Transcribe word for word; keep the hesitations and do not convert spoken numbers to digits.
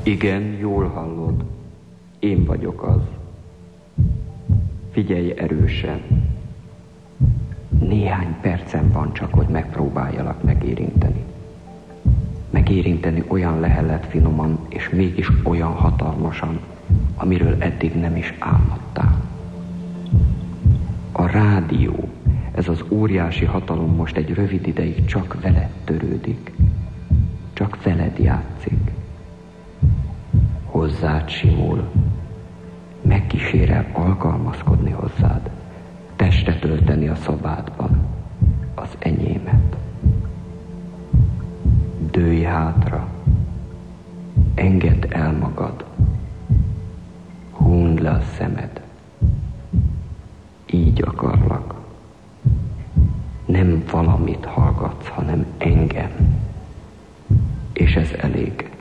Igen, jól hallod. Én vagyok az. Figyelj erősen. Néhány percem van csak, hogy megpróbáljalak megérinteni. Megérinteni olyan lehelet finoman, és mégis olyan hatalmasan, amiről eddig nem is álmodtál. A rádió, ez az óriási hatalom most egy rövid ideig csak veled törődik. Csak veled játszik. Hozzád simul. Megkísérel alkalmazkodni hozzád. Testet ölteni a szobádban. Az enyémet. Dőlj hátra. Engedd el magad. Hundd le a szemed. Így akarlak. Nem valamit hallgatsz, hanem engem. És ez elég.